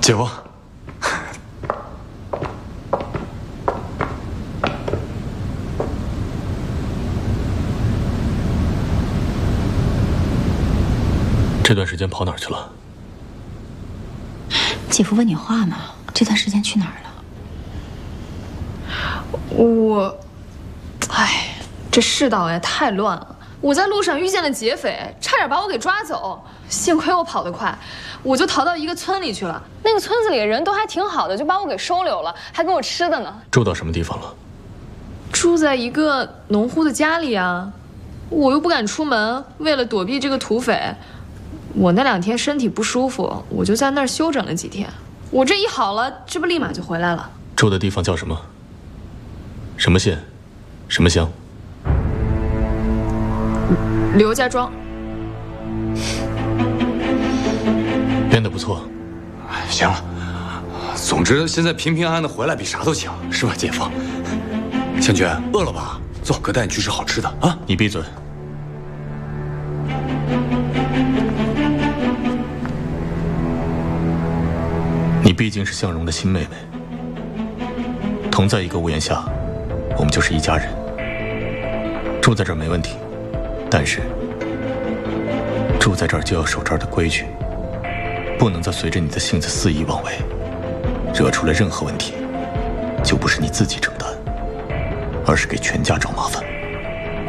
姐夫， 这段时间跑哪儿去了？ 姐夫问你话呢，这段时间去哪儿了？ 这世道也太乱了。我在路上遇见了劫匪，差点把我给抓走，幸亏我跑得快，我就逃到一个村里去了。那个村子里的人都还挺好的，就把我给收留了，还给我吃的呢。 住到什么地方了？ 住在一个农户的家里啊，我又不敢出门，为了躲避这个土匪，我那2天身体不舒服，我就在那儿休整了几天。我这一好了，这不立马就回来了。 住的地方叫什么？什么县？什么乡？ 刘家庄。 编得不错。 行了，总之现在平平安安的回来比啥都强，是吧，姐夫？香娟，饿了吧？走，哥带你去吃好吃的啊！ 你闭嘴。你毕竟是向荣的亲妹妹，同在一个屋檐下，我们就是一家人。住在这儿没问题，但是住在这儿就要守这儿的规矩，不能再随着你的性子肆意妄为，惹出了任何问题，就不是你自己承担，而是给全家找麻烦。